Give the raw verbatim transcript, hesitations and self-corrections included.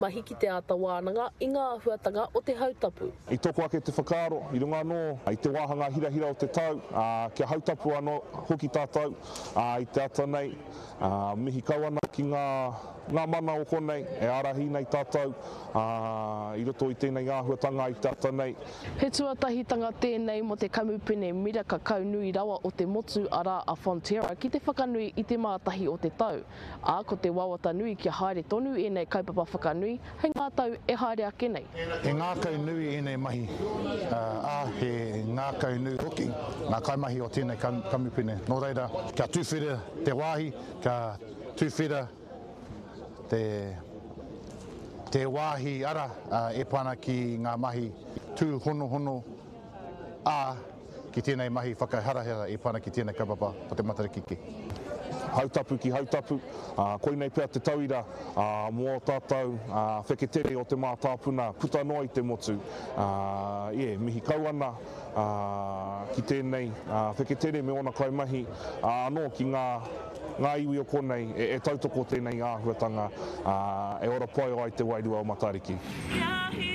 Mahi ki te ata wānanga i ngā āhuatanga o te hautapu. I toko ake te whakaaro, i runga anō, i te wāhanga hirahira o te tau, uh, kia hautapu anō hoki tātou, uh, i te ata nei, uh, mihi kauana ki ngā, ngā mana o konei, e arahi nei tātou, uh, i roto i tēnei āhuatanga i te ata nei. He tuatahitanga tēnei mo te kamupene Miraka kaunui rawa o te motu ara a Fonterra ki te whakanui i te mātahi o te tau. Ā ko te wawata nui kia haere tonu e nei kaupapa whakanui, hei ngā tau e haere ake nei. E ngā kaunui e nei mahi, uh, ā he ngā kaunui hoki, ngā kaimahi o tēnei kam, kamupene. Nō reira, kia tuwhera te wāhi, kia tuwhera te, te wāhi ara uh, e pana ki ngā mahi tū hono hono ā ki tēnei mahi whakaharahara e pana ki tēnei kaupapa o te matarikiki. Hautapu ki hautapu, uh, koinei pia te tauira, uh, mō tātou uh, wheketere o te mātāpuna, puta noa i te motu. Uh, yeah, mihi kauana uh, ki tēnei uh, wheketere me ona kaimahi, uh, anō ki ngā, ngā iwi o konei, e, e tautoko tēnei āhuatanga, uh, e ora pai o ai te wairua o Matariki.